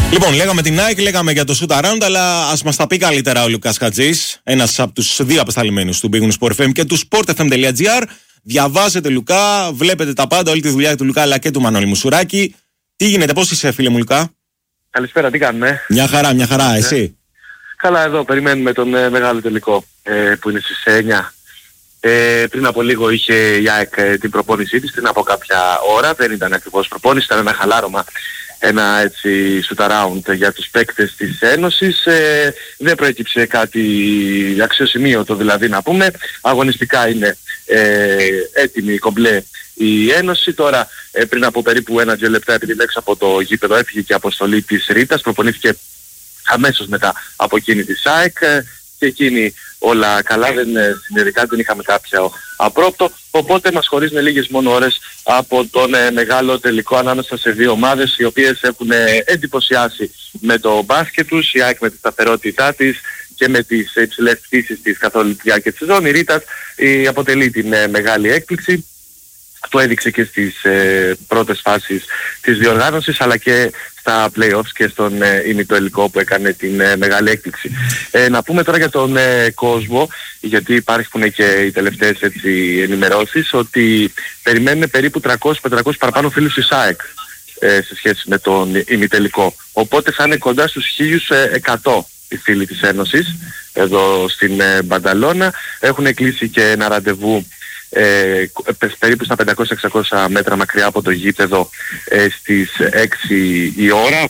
Λοιπόν, λέγαμε την Nike, λέγαμε για το shoot around, αλλά ας μας τα πει καλύτερα ο Λουκάς Χατζής, ένας από τους δύο απεσταλμένους του Big Win Sport FM και του sportfm.gr. Διαβάζετε, Λουκά, βλέπετε τα πάντα, όλη τη δουλειά του Λουκά αλλά και του Μανώλη Μουσουράκη. Τι γίνεται, πώς είσαι, φίλε μου, Λουκά? Καλησπέρα, τι κάνουμε? Μια χαρά, εσύ? Καλά, εδώ περιμένουμε τον μεγάλο τελικό που είναι στις 9. Πριν από λίγο είχε η ΑΕΚ την προπόνησή της, πριν από κάποια ώρα. Δεν ήταν ακριβώς προπόνηση, ήταν ένα χαλάρωμα, ένα έτσι shoot around για τους παίκτες της Ένωσης. Δεν προέκυψε κάτι αξιοσημείωτο, δηλαδή να πούμε. Αγωνιστικά είναι έτοιμη κομπλέ η Ένωση. Τώρα πριν από περίπου 1-2 λεπτά, επειδή έξω από το γήπεδο έφυγε και η αποστολή της Ρίτας, προπονήθηκε αμέσως μετά από εκείνη της ΑΕΚ και εκείνη όλα καλά, συνεδρικά δεν είχαμε κάποιο απρόπτο, οπότε μας χωρίζουν λίγες μόνο ώρες από τον μεγάλο τελικό ανάμεσα σε δύο ομάδες οι οποίες έχουν εντυπωσιάσει με το μπάσκετ τους, η ΑΕΚ με τη σταθερότητά της και με τις υψηλές πτήσεις της καθ' όλη τη διάρκεια της σεζόν. Η Ρίτας αποτελεί την μεγάλη έκπληξη. Το έδειξε και στις πρώτες φάσεις της διοργάνωσης αλλά και στα play-offs και στον ημιτελικό που έκανε την μεγάλη έκπληξη. Να πούμε τώρα για τον κόσμο, γιατί υπάρχουν και οι τελευταίες έτσι ενημερώσεις, ότι περιμένουν περίπου 300-500 παραπάνω φίλους της ΑΕΚ σε σχέση με τον ημιτελικό. Οπότε θα είναι κοντά στους 1.100 οι φίλοι της Ένωσης εδώ στην Μπανταλώνα. Έχουν κλείσει και ένα ραντεβού περίπου στα 500-600 μέτρα μακριά από το γήπεδο στις 6 η ώρα,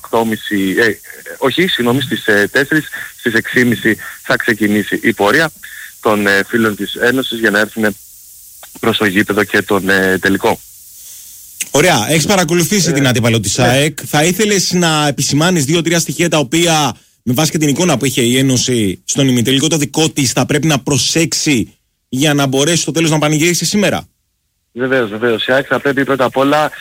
8.30, στις 4, στις 6.30 θα ξεκινήσει η πορεία των φίλων της Ένωσης για να έρθουν προς το γήπεδο και τον τελικό. Ωραία, έχεις παρακολουθήσει την αντίπαλο της ΑΕΚ. Θα ήθελες να επισημάνεις 2-3 στοιχεία τα οποία με βάση και την εικόνα που είχε η Ένωση στον ημιτελικό το δικό της θα πρέπει να προσέξει για να μπορέσει στο τέλος να πανηγυρίσει σήμερα? Βεβαίως. Η ΑΕΚ θα πρέπει πρώτα απ' όλα,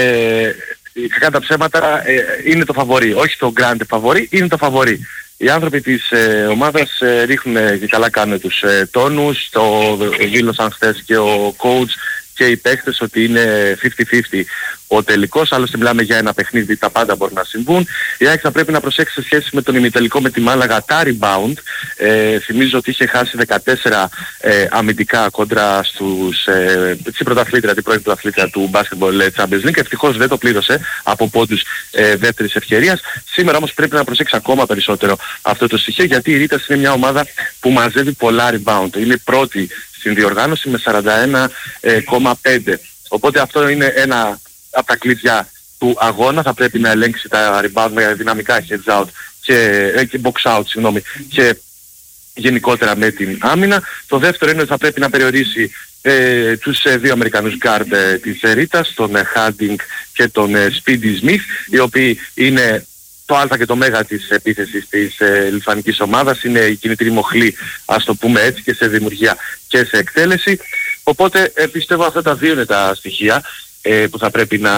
κακά τα ψέματα, είναι το φαβορί. Όχι το grand φαβορί, είναι το φαβορί. Οι άνθρωποι της ομάδας ρίχνουν και καλά κάνουν τους τόνους. Το δήλωσαν χθες και ο coach και οι παίκτες ότι είναι 50-50 ο τελικός. Άλλωστε μιλάμε για ένα παιχνίδι, τα πάντα μπορούν να συμβούν. Η ΑΕΚ θα πρέπει να προσέξει σε σχέση με τον ημιτελικό με τη Μάλαγα τα rebound. Θυμίζω ότι είχε χάσει 14 αμυντικά κόντρα στην πρωταθλήτρια, την πρώην πρωταθλήτρια του Basketball Champions League. Ευτυχώς δεν το πλήρωσε από πόντους δεύτερης ευκαιρίας. Σήμερα όμως πρέπει να προσέξει ακόμα περισσότερο αυτό το στοιχείο, γιατί η Ρίτας είναι μια ομάδα που μαζεύει πολλά rebound. Είναι πρώτη στην διοργάνωση με 41,5. Οπότε αυτό είναι ένα από τα κλειδιά του αγώνα. Θα πρέπει να ελέγξει τα rebound με δυναμικά heads out και box out, και γενικότερα με την άμυνα. Το δεύτερο είναι ότι θα πρέπει να περιορίσει τους δύο Αμερικανούς guard της Ρίτας, τον Harding και τον Speedy Smith, οι οποίοι είναι το α και το μέγα της επίθεσης της λιθουανικής ομάδας. Είναι η κινητήρη μοχλή, ας το πούμε έτσι, και σε δημιουργία και σε εκτέλεση. Οπότε πιστεύω αυτά τα δύο είναι τα στοιχεία που θα πρέπει να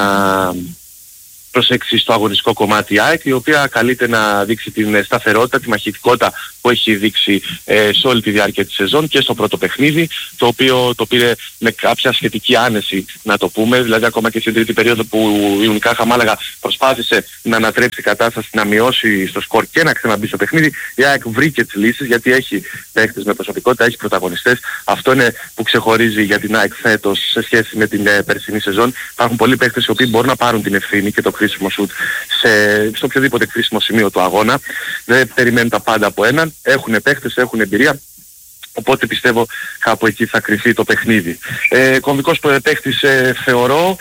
προσέξει στο αγωνιστικό κομμάτι η ΑΕΚ, η οποία καλείται να δείξει την σταθερότητα, τη μαχητικότητα που έχει δείξει σε όλη τη διάρκεια της σεζόν και στο πρώτο παιχνίδι, το οποίο το πήρε με κάποια σχετική άνεση, να το πούμε. Δηλαδή ακόμα και στην τρίτη περίοδο που η Unicaja Μάλαγα προσπάθησε να ανατρέψει την κατάσταση, να μειώσει στο σκορ και να ξαναμπεί στο παιχνίδι, η ΑΕΚ βρήκε τις λύσεις, γιατί έχει παίκτες με προσωπικότητα, έχει πρωταγωνιστές. Αυτό είναι που ξεχωρίζει για την ΑΕΚ φέτος σε σχέση με την περσινή σεζόν. Υπάρχουν πολλοί παίκτες οι οποίοι μπορούν να πάρουν την ευθύνη και το κρίσιμο σουτ στο οποιοδήποτε κρίσιμο σημείο του αγώνα. Δεν περιμένουν τα πάντα από έναν. Έχουν παίχτες, έχουν εμπειρία. Οπότε πιστεύω κάπου εκεί θα κρυφτεί το παιχνίδι. Κομβικός παίχτης θεωρώ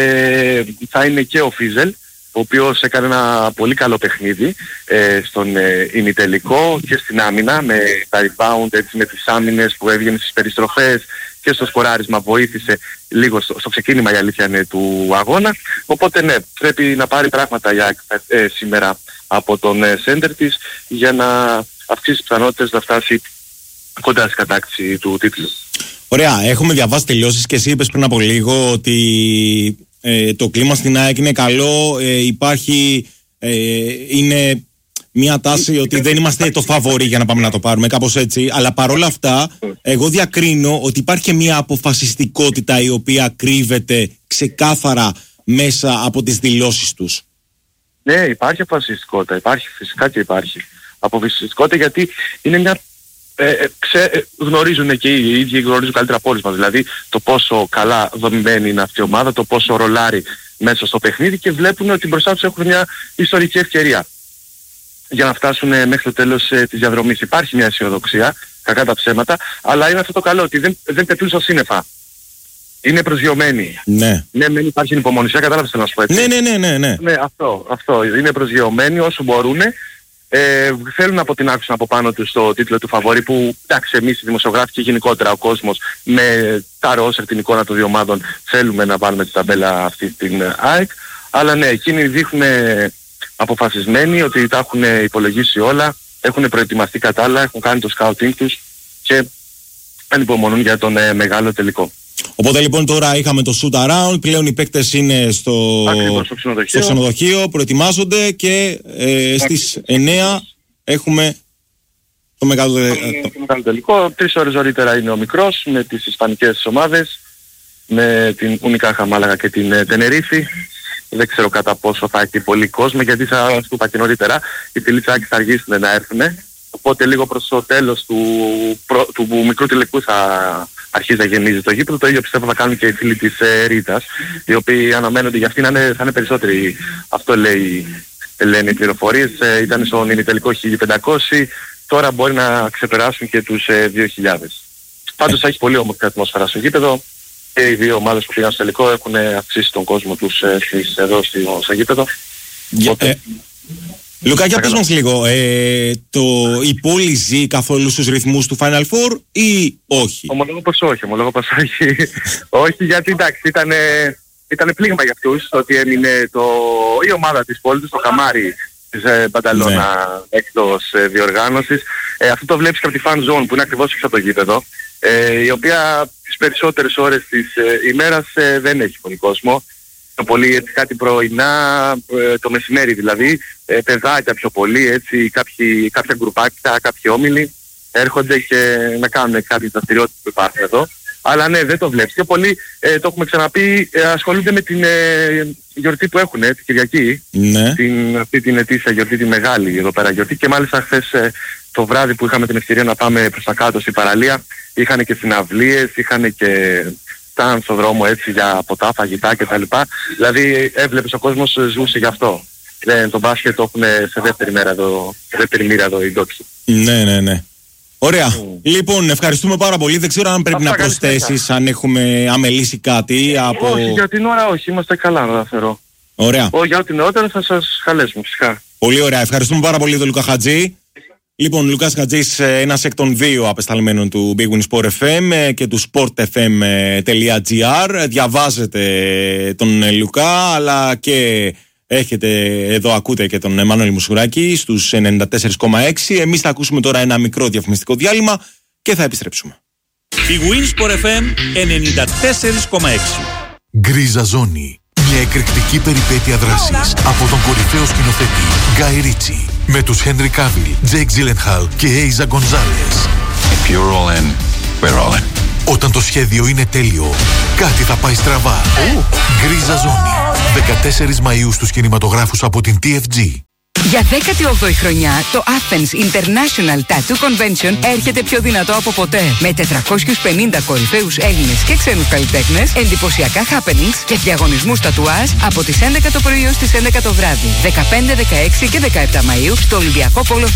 θα είναι και ο Φίζελ, ο οποίος έκανε ένα πολύ καλό παιχνίδι στον ημιτελικό και στην άμυνα, με τα rebound, έτσι, με τις άμυνες που έβγαινε στις περιστροφές και στο σκοράρισμα, βοήθησε λίγο στο ξεκίνημα, η αλήθεια είναι, του αγώνα. Οπότε ναι, πρέπει να πάρει πράγματα για σήμερα από τον σέντερ της για να αυξήσει τις πιθανότητες να φτάσει κοντά στην κατάκτηση του τίτλου. Ωραία, έχουμε διαβάσει τελειώσεις και εσύ είπες πριν από λίγο ότι το κλίμα στην ΑΕΚ είναι καλό, είναι μια τάση ότι δεν είμαστε το φαβορί για να πάμε να το πάρουμε, κάπως έτσι. Αλλά παρόλα αυτά, εγώ διακρίνω ότι υπάρχει και μια αποφασιστικότητα η οποία κρύβεται ξεκάθαρα μέσα από τις δηλώσεις τους. Ναι, υπάρχει αποφασιστικότητα. Υπάρχει, φυσικά και υπάρχει αποφασιστικότητα, γιατί είναι μια... γνωρίζουν και οι ίδιοι, γνωρίζουν καλύτερα από όλους μας. Δηλαδή το πόσο καλά δομημένη είναι αυτή η ομάδα, το πόσο ρολάρει μέσα στο παιχνίδι, και βλέπουν ότι μπροστά τους έχουν μια ιστορική ευκαιρία για να φτάσουν μέχρι το τέλος της διαδρομής. Υπάρχει μια αισιοδοξία, κακά τα ψέματα, αλλά είναι αυτό το καλό, ότι δεν πετούν στα σύννεφα. Είναι προσγειωμένοι. Ναι. Ναι, δεν υπάρχει υπομονησία, κατάλαβες τι να σου πω, έτσι. Ναι. Ναι, αυτό. Είναι προσγειωμένοι όσο μπορούν. Θέλουν να αποτινάξουν από πάνω τους το τίτλο του φαβορί, που εντάξει, εμείς οι δημοσιογράφοι και γενικότερα ο κόσμος με τα ρόσερ, την εικόνα των δύο ομάδων, θέλουμε να βάλουμε τη ταμπέλα αυτή στην ΑΕΚ. Αλλά ναι, εκείνοι δείχνουν αποφασισμένοι ότι τα έχουν υπολογίσει όλα, έχουν προετοιμαστεί κατάλληλα, έχουν κάνει το scouting τους και ανυπομονούν για τον μεγάλο τελικό. Οπότε λοιπόν τώρα είχαμε το shoot around, πλέον οι παίκτες είναι στο ξενοδοχείο, προετοιμάζονται και στις 9 έχουμε το μεγάλο τελικό. 3 ώρες νωρίτερα είναι ο μικρός με τις ισπανικές ομάδες, με την Unicaja Μάλαγα και την Τενερίφη. Δεν ξέρω κατά πόσο θα έχει πολύ κόσμο, γιατί σας το είπα και νωρίτερα, οι τηλίτσακοι θα αργήσουν να έρθουν. Οπότε λίγο προς το τέλος του μικρού τελικού θα αρχίζει να γεμίζει το γήπεδο. Το ίδιο πιστεύω θα κάνουν και οι φίλοι της Ρίτας, οι οποίοι αναμένονται για αυτοί θα είναι περισσότεροι. Αυτό λένε οι πληροφορίες. Ήταν στον ημιτελικό 1.500, τώρα μπορεί να ξεπεράσουν και τους 2.000. Πάντως θα έχει πολύ όμορφη ατμόσφαιρα στο γήπεδο, και οι δύο ομάδες που πήγαν στο τελικό έχουν αυξήσει τον κόσμο τους εδώ στο γήπεδο. Λουκά, για πες μας λίγο, η πόλη ζει καθόλου στους ρυθμούς του Final Four ή όχι? Ομολογώ πως όχι. Όχι, γιατί εντάξει, ήταν πλήγμα για αυτούς ότι έμεινε η ομάδα της πόλης, το καμάρι της Μπανταλώνα εκτός διοργάνωσης. Αυτό το βλέπεις και από τη fan zone που είναι ακριβώς έξω από το γήπεδο, η οποία τις περισσότερες ώρες της ημέρας δεν έχει πολύ κόσμο. Το πολύ έτσι κάτι πρωινά, το μεσημέρι δηλαδή, παιδάκια πιο πολύ, έτσι, κάποια γκρουπάκια, κάποιοι όμιλοι έρχονται και να κάνουν κάποιες δραστηριότητες που υπάρχουν εδώ. Αλλά ναι, δεν το βλέπεις. Και πολλοί, το έχουμε ξαναπεί, ασχολούνται με την γιορτή που έχουν, την Κυριακή. Ναι. Αυτή την ετήσια γιορτή, τη μεγάλη εδώ πέρα γιορτή. Και μάλιστα χθες το βράδυ που είχαμε την ευκαιρία να πάμε προς τα κάτω στην παραλία, είχαν και συναυλίες, είχαν και ήταν στο δρόμο έτσι για ποτά, φαγητά κτλ. Δηλαδή έβλεπες ο κόσμος ζούσε γι' αυτό. Το μπάσκετ το έχουν σε δεύτερη μοίρα εδώ οι ντόξοι. Ναι. Ωραία. Λοιπόν, ευχαριστούμε πάρα πολύ. Δεν ξέρω αν πρέπει να προσθέσεις, αν έχουμε αμελήσει κάτι από... Όχι, για την ώρα όχι. Είμαστε καλά να φέρω. Ωραία. Για ό,τι νεότερο θα σας καλέσουμε φυσικά. Πολύ ωραία. Ευχαριστούμε πάρα πολύ τον Λουκά Χατζή. Λοιπόν, Λουκάς Χατζής, ένας εκ των δύο απεσταλμένων του Big Win Sport FM και του sportfm.gr. Διαβάζετε τον Λουκά, αλλά και εδώ ακούτε και τον Εμμανουέλ Μουσουράκη στους 94,6. Εμείς θα ακούσουμε τώρα ένα μικρό διαφημιστικό διάλειμμα και θα επιστρέψουμε. Big Win Sport FM 94,6. Γκρίζα ζώνη. Μια εκρηκτική περιπέτεια δράσης από τον κορυφαίο σκηνοθέτη Γκάι Ρίτσι, με τους Χένρι Κάβιλ, Τζέικ Τζίλενχαλ και Έιζα Γκονζάλες. If you're all in, we're all in. Όταν το σχέδιο είναι τέλειο, κάτι θα πάει στραβά. Γκρίζα ζώνη. 14 Μαΐου στους κινηματογράφους από την TFG. Για 18η χρονιά, το Athens International Tattoo Convention έρχεται πιο δυνατό από ποτέ. Με 450 κορυφαίους Έλληνες και ξένους καλλιτέχνες, εντυπωσιακά happenings και διαγωνισμούς τατουάζ από τις 11 το πρωί έως τις 11 το βράδυ. 15, 16 και 17 Μαΐου στο Ολυμπιακό Πόλο